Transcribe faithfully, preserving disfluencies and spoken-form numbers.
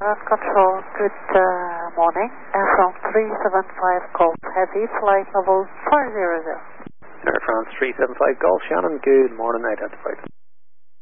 ground control, good uh, morning. Air France three seven five Golf Heavy, flight level four zero zero. Air France three seven five Golf, Shannon, good morning, identified.